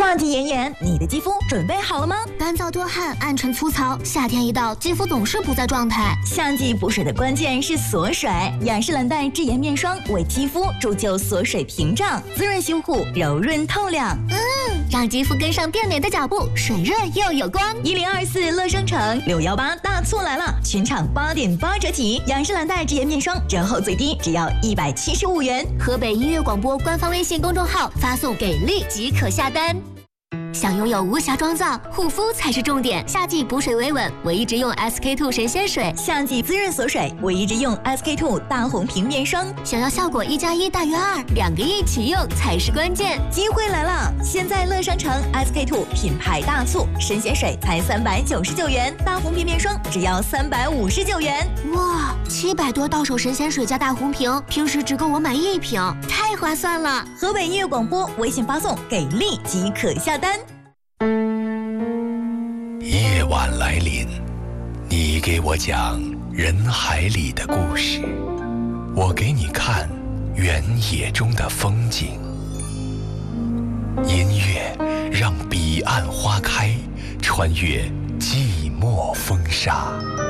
夏季炎炎，你的肌肤准备好了吗？ 干燥多汗、暗沉粗糙，夏天一到，肌肤总是不在状态。 夏季补水的关键是锁水，雅诗兰黛智妍面霜为肌肤铸就锁水屏障，滋润修护，柔润透亮。 让肌肤跟上变美的脚步，水润又有光。 1024乐商城618大促来了，全场8.8折起，雅诗兰黛智妍面霜折后最低只要175元。 河北音乐广播官方微信公众号发送给力即可下单。想拥有无瑕妆造，护肤才是重点。夏季补水维稳，我一直用 SK-II 神仙水； 夏季滋润锁水，我一直用 SK-II 大红瓶面霜。 想要效果1+1大于2，2个一起用才是关键。 机会来了！现在乐商城 SK-II 品牌大促，神仙水才399元，大红瓶面霜只要359元。 哇，700多到手神仙水加大红瓶，平时只够我买1瓶，太划算了！ 河北音乐广播微信发送给力即可下单。 夜晚来临，你给我讲人海里的故事，我给你看原野中的风景。音乐让彼岸花开，穿越寂寞风沙。